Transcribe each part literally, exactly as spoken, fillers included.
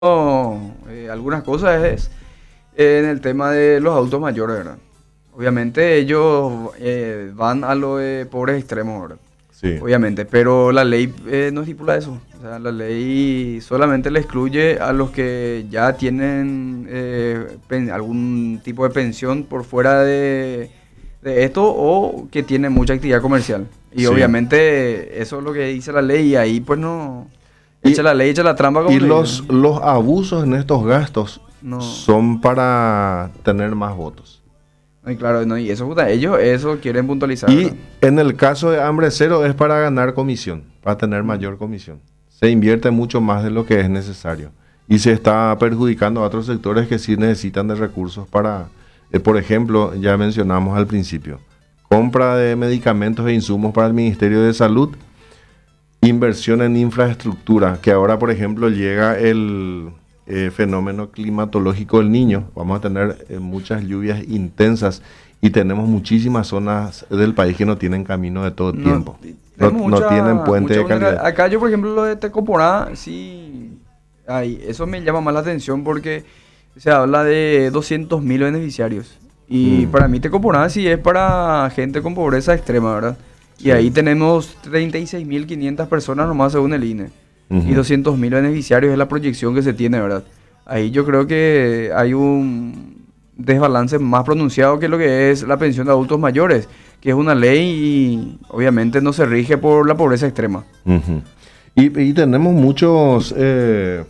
no, eh, algunas cosas es eh, en el tema de los adultos mayores, ¿verdad? Obviamente ellos eh, van a los eh, pobres extremos, ¿verdad? Sí, Obviamente, pero la ley eh, no estipula eso. O sea, la ley solamente le excluye a los que ya tienen eh, pen- algún tipo de pensión por fuera de, de esto o que tienen mucha actividad comercial. Y sí. obviamente eso es lo que dice la ley y ahí pues no... Echa Y, la ley, echa la trampa, como y se dice. los, los abusos en estos gastos No, son para tener más votos. no, y claro, no, y eso, puta, ellos eso quieren puntualizar, Y ¿verdad? en el caso de hambre cero es para ganar comisión, para tener Mm. mayor comisión. Se invierte mucho más de lo que es necesario. Y se está perjudicando a otros sectores que sí necesitan de recursos para, eh, por ejemplo, ya mencionamos al principio, compra de medicamentos e insumos para el Ministerio de Salud, inversión en infraestructura, que ahora, por ejemplo, llega el eh, fenómeno climatológico del Niño. Vamos a tener eh, muchas lluvias intensas y tenemos muchísimas zonas del país que no tienen camino de todo No, tiempo. y No, tenemos no mucha, tienen puente mucha de vulnera- calidad. Acá yo, por ejemplo, lo de Tecoporá, sí, ay, eso me llama más la atención porque se habla de doscientos mil beneficiarios. Y Mm, para mí Tecoporá sí es para gente con pobreza extrema, ¿verdad? Y sí. ahí tenemos treinta y seis mil quinientas personas nomás según el I N E. Y Ujú. doscientos mil beneficiarios es la proyección que se tiene, ¿verdad? Ahí yo creo que hay un desbalance más pronunciado que lo que es la pensión de adultos mayores, que es una ley y obviamente no se rige por la pobreza extrema. Ujú. Y, y tenemos muchos, eh,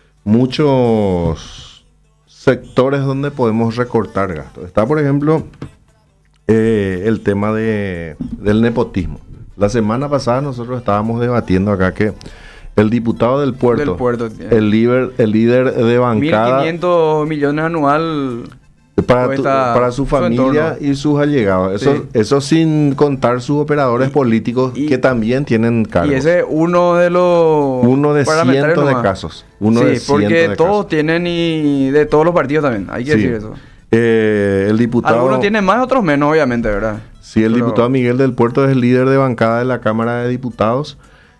muchos sectores donde podemos recortar gastos. Está, por ejemplo, eh, el tema de, del nepotismo. La semana pasada nosotros estábamos debatiendo acá que el diputado del puerto, Del puerto. el líder, el líder de mil bancada quinientos millones anual para, tu- cuesta para su familia entorno. y sus allegados. Eso, Sí. eso sin contar sus operadores Y, políticos y- que también tienen y cargos. ese es uno de los Uno de parlamentarios cientos de nomás. casos. Uno Sí, de cientos porque de todos casos. tienen y de todos los partidos también, hay que Sí. decir eso. Eh, el diputado, Algunos tienen más, otros menos, obviamente, ¿verdad? sí, el Pero diputado Miguel del Puerto es el líder de bancada de la Cámara de Diputados.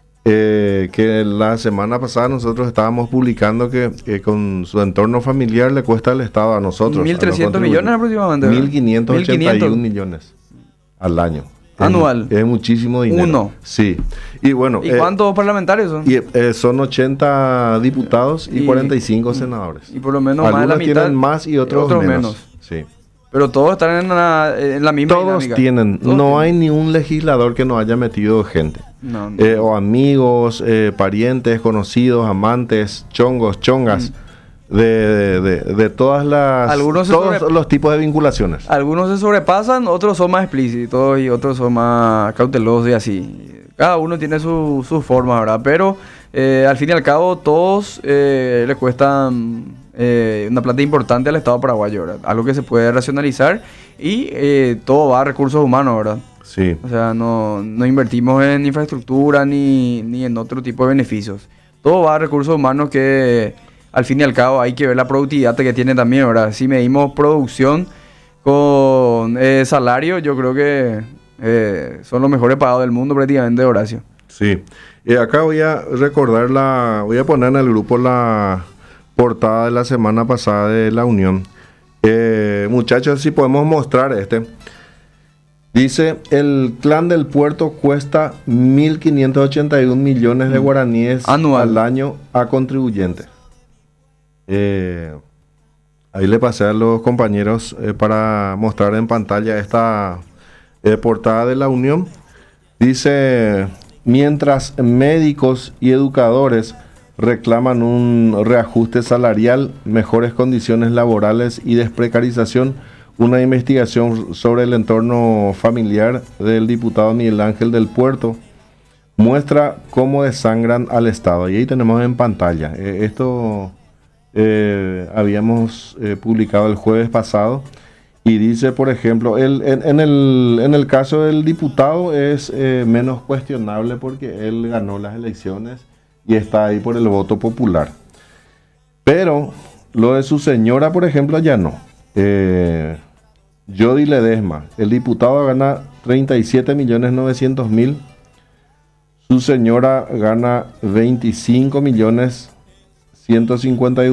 Eh, que la semana pasada nosotros estábamos publicando que, que con su entorno familiar le cuesta al Estado a nosotros. mil a los trescientos millones contribuyentes, aproximadamente, ¿verdad? mil quinientos ochenta y mil quinientos uno millones al año. Es mu- anual. Es, muchísimo dinero. Uno. Sí. Y bueno, ¿Y eh, cuántos parlamentarios son? y, eh, son ochenta diputados y, Y- cuarenta y cinco senadores. Y por lo menos más de la Algunos mitad. tienen más y otros, otros menos. menos. Sí. Pero todos están en la, en la misma Todos dinámica. tienen. Todos no hay tienen. ni un legislador que no haya metido gente. No, no. Eh, o amigos, eh, parientes, conocidos, amantes, chongos, chongas, de, de- de- de todas las, Algunos se todos sobre- los tipos de vinculaciones. Algunos se sobrepasan, otros son más explícitos y otros son más cautelosos y así. Cada uno tiene su, su forma, ¿verdad? Pero eh, al fin y al cabo todos eh, le cuestan eh, una plata importante al Estado paraguayo, ¿verdad? Algo que se puede racionalizar y eh, todo va a recursos humanos, ¿verdad? Sí, O sea, no, no invertimos en infraestructura ni, ni en otro tipo de beneficios. Todo va a recursos humanos que al fin y al cabo hay que ver la productividad que tiene también, ¿verdad? Si medimos producción con eh, salario, yo creo que eh, son los mejores pagados del mundo prácticamente, Horacio. sí. Y acá voy a recordar la, voy a poner en el grupo la portada de la semana pasada de La Unión. Eh, muchachos, si podemos mostrar este. Dice, el clan del puerto cuesta mil quinientos ochenta y uno millones de guaraníes Anual. al año a contribuyentes. Eh, ahí le pasé a los compañeros eh, para mostrar en pantalla esta eh, portada de La Unión. Dice, mientras médicos y educadores reclaman un reajuste salarial, mejores condiciones laborales y desprecarización, una investigación sobre el entorno familiar del diputado Miguel Ángel del Puerto muestra cómo desangran al Estado. Y ahí tenemos en pantalla. Eh, esto eh, habíamos eh, publicado el jueves pasado. Y dice, por ejemplo, el, en, en el, en el caso del diputado es eh, menos cuestionable porque él ganó las elecciones y está ahí por el voto popular. Pero lo de su señora, por ejemplo, ya no. Eh, Jody Ledesma, el diputado gana treinta y siete millones novecientos mil. Su señora gana veinticinco millones ciento cincuenta y